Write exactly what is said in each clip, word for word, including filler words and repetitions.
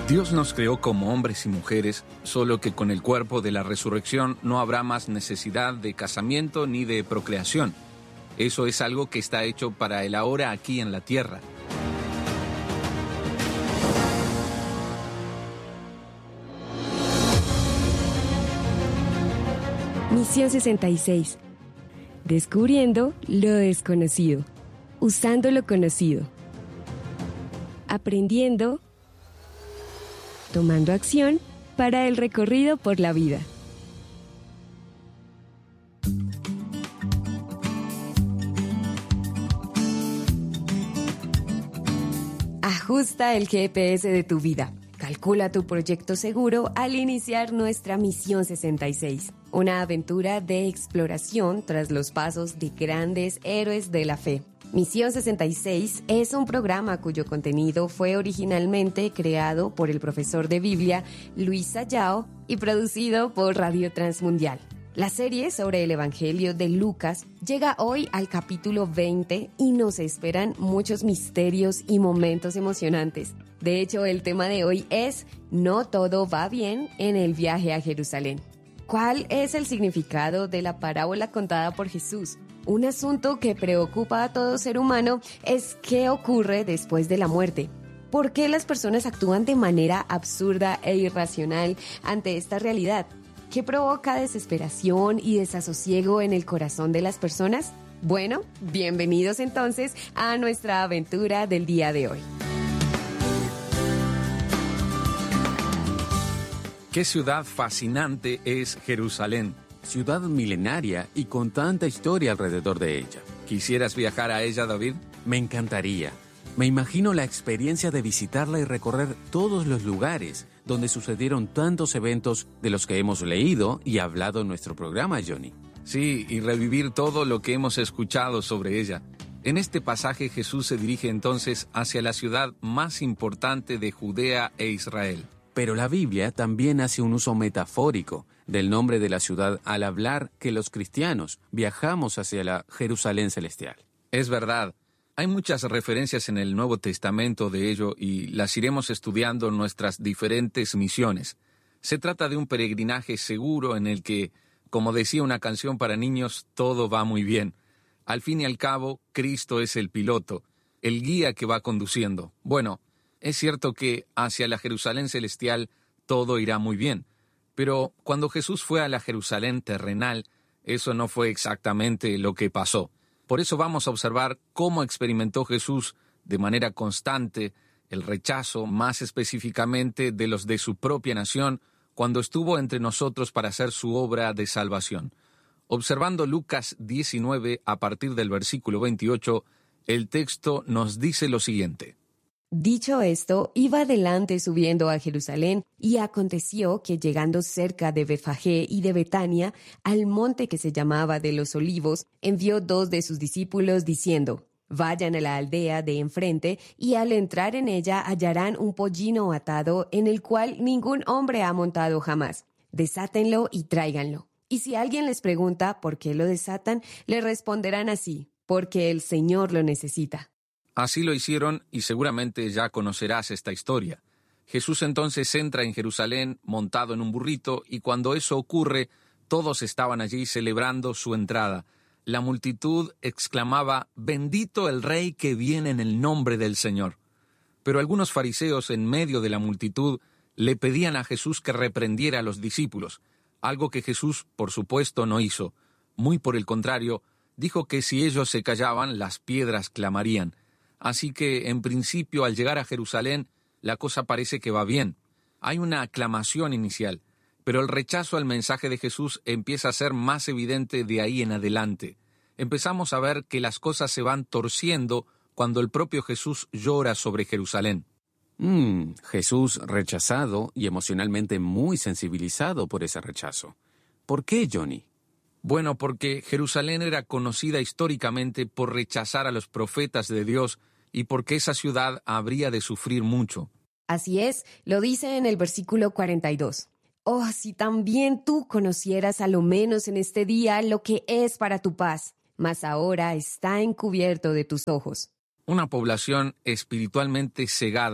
Dios nos creó como hombres y mujeres, solo que con el cuerpo de la resurrección no habrá más necesidad de casamiento ni de procreación. Eso es algo que está hecho para el ahora aquí en la tierra. Misión sesenta y seis. Descubriendo lo desconocido. Usando lo conocido. Aprendiendo. Tomando acción para el recorrido por la vida. Ajusta el G P S de tu vida. Calcula tu proyecto seguro al iniciar nuestra Misión sesenta y seis. Una aventura de exploración tras los pasos de grandes héroes de la fe. Misión sesenta y seis es un programa cuyo contenido fue originalmente creado por el profesor de Biblia Luis Sayao y producido por Radio Transmundial. La serie sobre el Evangelio de Lucas llega hoy al capítulo veinte y nos esperan muchos misterios y momentos emocionantes. De hecho, el tema de hoy es No todo va bien en el viaje a Jerusalén. ¿Cuál es el significado de la parábola contada por Jesús? Un asunto que preocupa a todo ser humano es qué ocurre después de la muerte. ¿Por qué las personas actúan de manera absurda e irracional ante esta realidad? ¿Qué provoca desesperación y desasosiego en el corazón de las personas? Bueno, bienvenidos entonces a nuestra aventura del día de hoy. ¿Qué ciudad fascinante es Jerusalén? Ciudad milenaria y con tanta historia alrededor de ella. ¿Quisieras viajar a ella, David? Me encantaría. Me imagino la experiencia de visitarla y recorrer todos los lugares donde sucedieron tantos eventos de los que hemos leído y hablado en nuestro programa, Johnny. Sí, y revivir todo lo que hemos escuchado sobre ella. En este pasaje Jesús se dirige entonces hacia la ciudad más importante de Judea e Israel. Pero la Biblia también hace un uso metafórico del nombre de la ciudad al hablar que los cristianos viajamos hacia la Jerusalén celestial. Es verdad. Hay muchas referencias en el Nuevo Testamento de ello y las iremos estudiando en nuestras diferentes misiones. Se trata de un peregrinaje seguro en el que, como decía una canción para niños, todo va muy bien. Al fin y al cabo, Cristo es el piloto, el guía que va conduciendo. Bueno, es cierto que hacia la Jerusalén celestial todo irá muy bien, pero cuando Jesús fue a la Jerusalén terrenal, eso no fue exactamente lo que pasó. Por eso vamos a observar cómo experimentó Jesús de manera constante el rechazo, más específicamente de los de su propia nación, cuando estuvo entre nosotros para hacer su obra de salvación. Observando Lucas diecinueve, a partir del versículo veintiocho, el texto nos dice lo siguiente. Dicho esto, iba adelante subiendo a Jerusalén, y aconteció que llegando cerca de Betfagé y de Betania, al monte que se llamaba de los Olivos, envió dos de sus discípulos diciendo, vayan a la aldea de enfrente, y al entrar en ella hallarán un pollino atado, en el cual ningún hombre ha montado jamás. Desátenlo y tráiganlo. Y si alguien les pregunta por qué lo desatan, le responderán así, porque el Señor lo necesita. Así lo hicieron y seguramente ya conocerás esta historia. Jesús entonces entra en Jerusalén montado en un burrito y cuando eso ocurre, todos estaban allí celebrando su entrada. La multitud exclamaba, «Bendito el Rey que viene en el nombre del Señor». Pero algunos fariseos en medio de la multitud le pedían a Jesús que reprendiera a los discípulos, algo que Jesús, por supuesto, no hizo. Muy por el contrario, dijo que si ellos se callaban, las piedras clamarían. Así que, en principio, al llegar a Jerusalén, la cosa parece que va bien. Hay una aclamación inicial, pero el rechazo al mensaje de Jesús empieza a ser más evidente de ahí en adelante. Empezamos a ver que las cosas se van torciendo cuando el propio Jesús llora sobre Jerusalén. Mm, Jesús rechazado y emocionalmente muy sensibilizado por ese rechazo. ¿Por qué, Johnny? Bueno, porque Jerusalén era conocida históricamente por rechazar a los profetas de Dios y porque esa ciudad habría de sufrir mucho. Así es, lo dice en el versículo cuarenta y dos. Oh, si también tú conocieras a lo menos en este día lo que es para tu paz, mas ahora está encubierto de tus ojos. Una población espiritualmente cegada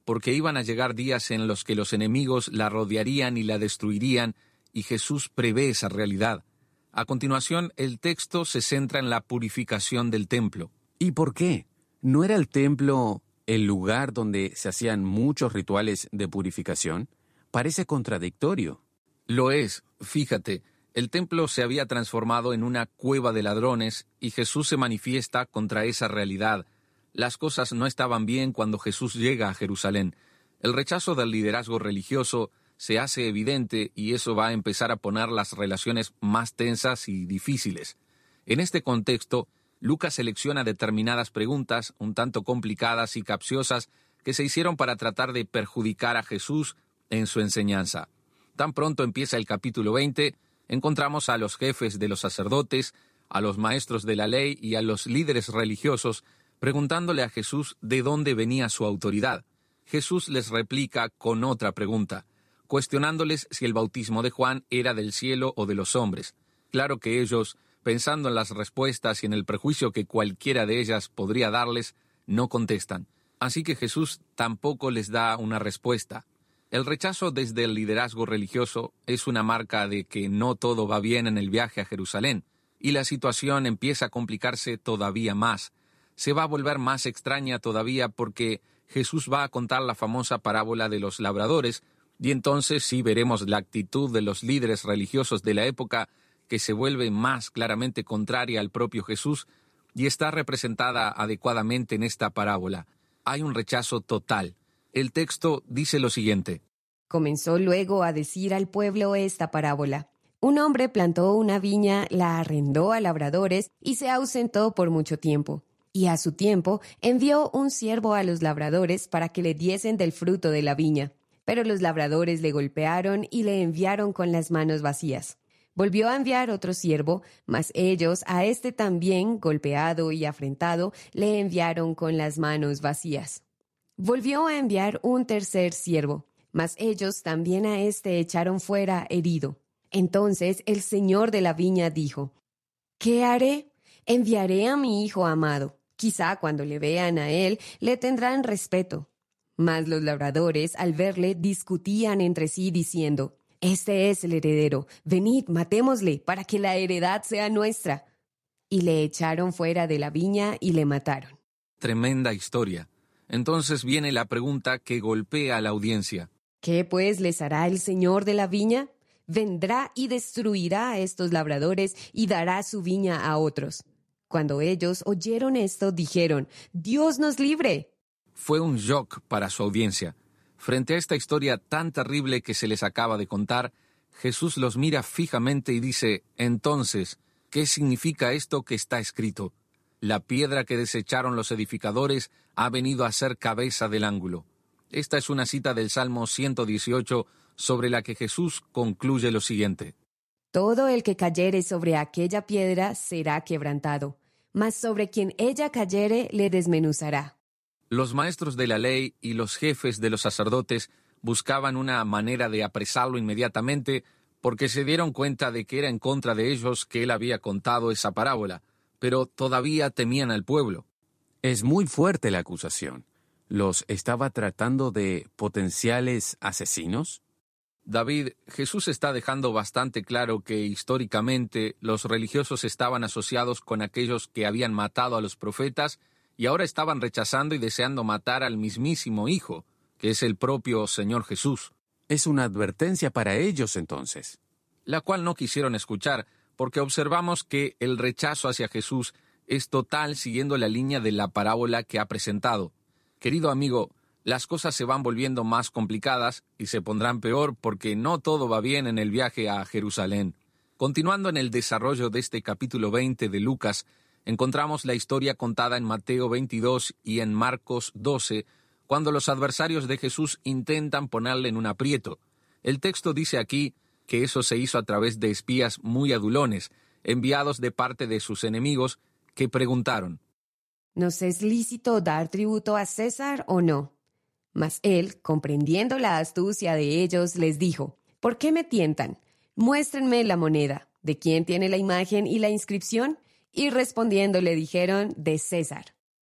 porque iban a llegar días en los que los enemigos la rodearían y la destruirían, y Jesús prevé esa realidad. A continuación, el texto se centra en la purificación del templo. ¿Y por qué? ¿No era el templo el lugar donde se hacían muchos rituales de purificación? Parece contradictorio. Lo es. Fíjate, el templo se había transformado en una cueva de ladrones y Jesús se manifiesta contra esa realidad. Las cosas no estaban bien cuando Jesús llega a Jerusalén. El rechazo del liderazgo religioso se hace evidente y eso va a empezar a poner las relaciones más tensas y difíciles. En este contexto, Lucas selecciona determinadas preguntas, un tanto complicadas y capciosas, que se hicieron para tratar de perjudicar a Jesús en su enseñanza. Tan pronto empieza el capítulo veinte, encontramos a los jefes de los sacerdotes, a los maestros de la ley y a los líderes religiosos preguntándole a Jesús de dónde venía su autoridad. Jesús les replica con otra pregunta, cuestionándoles si el bautismo de Juan era del cielo o de los hombres. Claro que ellos, pensando en las respuestas y en el prejuicio que cualquiera de ellas podría darles, no contestan. Así que Jesús tampoco les da una respuesta. El rechazo desde el liderazgo religioso es una marca de que no todo va bien en el viaje a Jerusalén, y la situación empieza a complicarse todavía más. Se va a volver más extraña todavía porque Jesús va a contar la famosa parábola de los labradores, y entonces sí veremos la actitud de los líderes religiosos de la época que se vuelve más claramente contraria al propio Jesús y está representada adecuadamente en esta parábola. Hay un rechazo total. El texto dice lo siguiente. Comenzó luego a decir al pueblo esta parábola. Un hombre plantó una viña, la arrendó a labradores y se ausentó por mucho tiempo. Y a su tiempo envió un siervo a los labradores para que le diesen del fruto de la viña. Pero los labradores le golpearon y le enviaron con las manos vacías. Volvió a enviar otro siervo, mas ellos a este también, golpeado y afrentado, le enviaron con las manos vacías. Volvió a enviar un tercer siervo, mas ellos también a este echaron fuera herido. Entonces el señor de la viña dijo, ¿qué haré? Enviaré a mi hijo amado. Quizá cuando le vean a él, le tendrán respeto. Mas los labradores, al verle, discutían entre sí, diciendo, Este es el heredero, venid, matémosle, para que la heredad sea nuestra. Y le echaron fuera de la viña y le mataron. Tremenda historia. Entonces viene la pregunta que golpea a la audiencia. ¿Qué pues les hará el señor de la viña? Vendrá y destruirá a estos labradores y dará su viña a otros. Cuando ellos oyeron esto, dijeron, ¡Dios nos libre! Fue un shock para su audiencia. Frente a esta historia tan terrible que se les acaba de contar, Jesús los mira fijamente y dice, entonces, ¿qué significa esto que está escrito? La piedra que desecharon los edificadores ha venido a ser cabeza del ángulo. Esta es una cita del Salmo ciento dieciocho sobre la que Jesús concluye lo siguiente. Todo el que cayere sobre aquella piedra será quebrantado, mas sobre quien ella cayere le desmenuzará. Los maestros de la ley y los jefes de los sacerdotes buscaban una manera de apresarlo inmediatamente porque se dieron cuenta de que era en contra de ellos que él había contado esa parábola, pero todavía temían al pueblo. Es muy fuerte la acusación. ¿Los estaba tratando de potenciales asesinos? David, Jesús está dejando bastante claro que históricamente los religiosos estaban asociados con aquellos que habían matado a los profetas y ahora estaban rechazando y deseando matar al mismísimo Hijo, que es el propio Señor Jesús. Es una advertencia para ellos entonces. La cual no quisieron escuchar, porque observamos que el rechazo hacia Jesús es total siguiendo la línea de la parábola que ha presentado. Querido amigo, las cosas se van volviendo más complicadas y se pondrán peor porque no todo va bien en el viaje a Jerusalén. Continuando en el desarrollo de este capítulo veinte de Lucas, encontramos la historia contada en Mateo veintidós y en Marcos doce, cuando los adversarios de Jesús intentan ponerle en un aprieto. El texto dice aquí que eso se hizo a través de espías muy adulones, enviados de parte de sus enemigos, que preguntaron, ¿nos es lícito dar tributo a César o no? Mas él, comprendiendo la astucia de ellos, les dijo, ¿por qué me tientan? Muéstrenme la moneda. ¿De quién tiene la imagen y la inscripción? Y respondiendo le dijeron, de César.